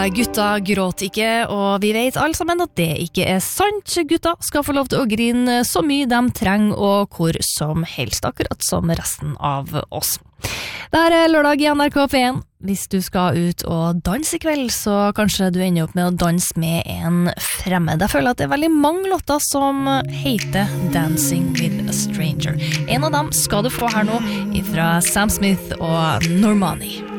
gutta gråter ikke, og vi vet alle sammen at det ikke er sant. Gutta skal få lov til å grine så mye de trenger, og hvor som helst, akkurat som resten av oss. Det her er lørdag i NRK P1. Hvis du skal ut og danse i kveld, så kanskje du ender opp med å danse med en fremmed. Jeg føler at det er veldig mange låter som heter Dancing with a Stranger. En av dem skal du få her nå, fra Sam Smith og Normani.